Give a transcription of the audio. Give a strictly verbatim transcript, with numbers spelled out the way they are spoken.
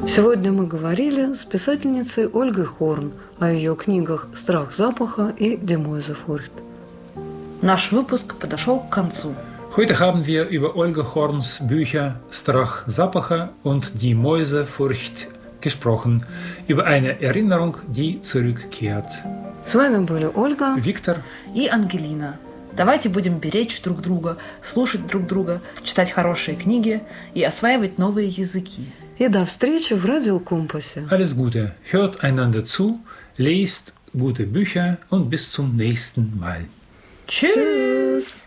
Сегодня мы говорили с писательницей Ольгой Хорн о ее книгах «Страх запаха» и «Die Mäusefurcht». Наш выпуск подошел к концу. Heute haben wir über Olga Horns Bücher Strach Zapacha und Die Mäusefurcht gesprochen, über eine Erinnerung, die zurückkehrt. С вами были Ольга, Виктор и Ангелина. Давайте будем беречь друг друга, слушать друг друга, читать хорошие книги и осваивать новые языки. И до встречи в Радиокомпасе. Alles Gute, hört einander zu, lest gute Bücher und bis zum nächsten Mal. Tschüss!